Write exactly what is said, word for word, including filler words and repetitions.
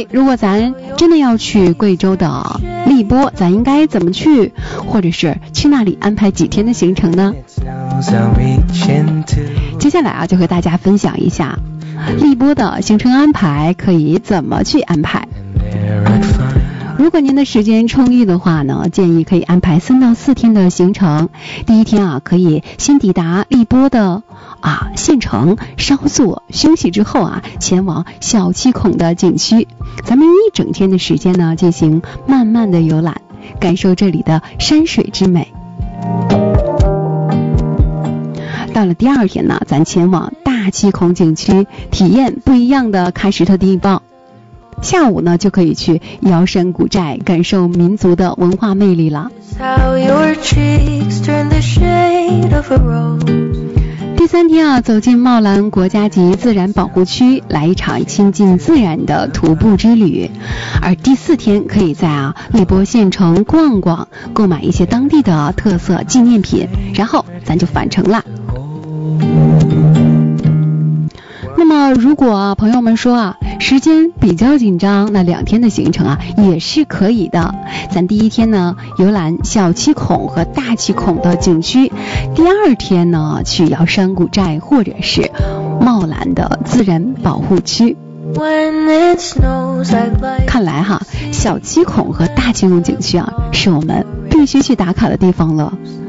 如果咱真的要去贵州的荔波，咱应该怎么去，或者是去那里安排几天的行程呢？接下来啊，就和大家分享一下荔波的行程安排可以怎么去安排。如果您的时间充裕的话呢，建议可以安排三到四天的行程。第一天啊，可以先抵达荔波的啊县城，稍作休息之后啊，前往小七孔的景区。咱们用一整天的时间呢，进行慢慢的游览，感受这里的山水之美。到了第二天呢，咱前往大七孔景区，体验不一样的喀什特地貌。下午呢，就可以去瑶山古寨，感受民族的文化魅力了。第三天啊，走进茂兰国家级自然保护区，来一场亲近自然的徒步之旅。而第四天可以在啊荔波县城逛逛，购买一些当地的特色纪念品，然后咱就返程啦。那么如果啊朋友们说啊时间比较紧张，那两天的行程啊也是可以的。咱第一天呢游览小七孔和大七孔的景区，第二天呢去瑶山古寨或者是茂兰的自然保护区。看来哈，小七孔和大七孔景区啊是我们必须去打卡的地方了。